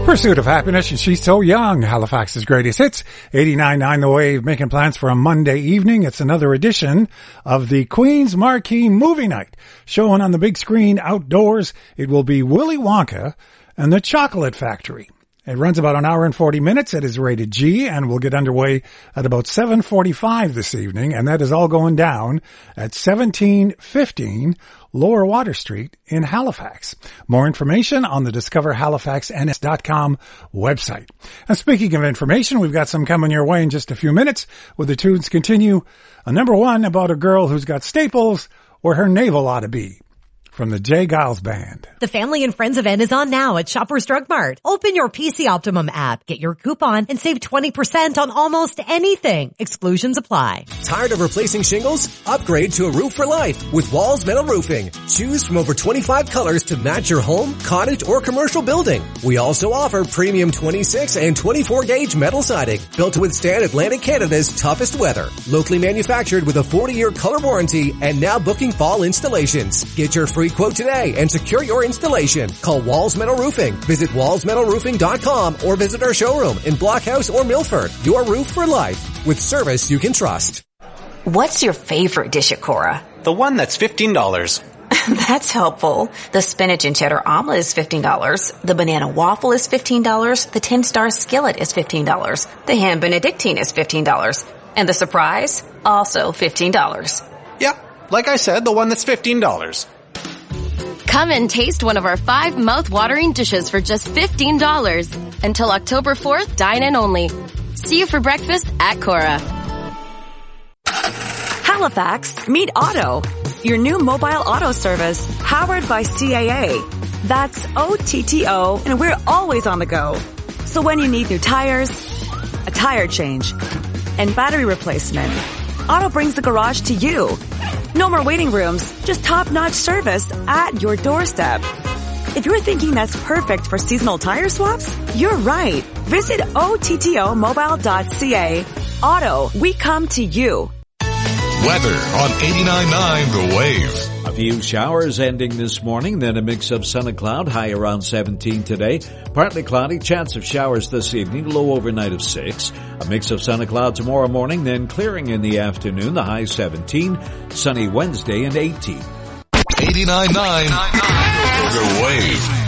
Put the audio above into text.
Pursuit of Happiness, and She's So Young, Halifax's greatest hits. 89.9 The Wave, making plans for a Monday evening. It's another edition of the Queen's Marquee Movie Night. Showing on the big screen outdoors, it will be Willy Wonka and the Chocolate Factory. It runs about an hour and 40 minutes. It is rated G and will get underway at about 7:45 this evening, and that is all going down at 1715 Lower Water Street in Halifax. More information on the DiscoverHalifaxNS.com website. And speaking of information, we've got some coming your way in just a few minutes with the tunes continue. A number one about a girl who's got staples where her navel ought to be. From the Jay Giles Band. The Family and Friends event is on now at Shoppers Drug Mart. Open your PC Optimum app, get your coupon, and save 20% on almost anything. Exclusions apply. Tired of replacing shingles? Upgrade to a roof for life with Walls Metal Roofing. Choose from over 25 colors to match your home, cottage, or commercial building. We also offer premium 26 and 24 gauge metal siding built to withstand Atlantic Canada's toughest weather. Locally manufactured with a 40-year color warranty and now booking fall installations. Get your free quote today and secure your installation. Call Walls Metal Roofing. Visit wallsmetalroofing.com or visit our showroom in Blockhouse or Milford. Your roof for life with service you can trust. What's your favorite dish at Cora? The one that's $15. That's helpful. The spinach and cheddar omelet is $15. The banana waffle is $15. The 10-star skillet is $15. The ham benedictine is $15. And the surprise? Also $15. Yeah, like I said, the one that's $15. Come and taste one of our 5 mouth-watering dishes for just $15. Until October 4th, dine in only. See you for breakfast at Cora. Halifax, meet Otto, your new mobile auto service powered by CAA. That's OTTO, and we're always on the go. So when you need new tires, a tire change, and battery replacement, Otto brings the garage to you. No more waiting rooms, just top-notch service at your doorstep. If you're thinking that's perfect for seasonal tire swaps, you're right. Visit OTTOmobile.ca. Otto, we come to you. Weather on 89.9 The Wave. A few showers ending this morning, then a mix of sun and cloud, high around 17 today. Partly cloudy, chance of showers this evening, low overnight of 6. A mix of sun and cloud tomorrow morning, then clearing in the afternoon, the high 17. Sunny Wednesday and 18. 89.9 The Wave.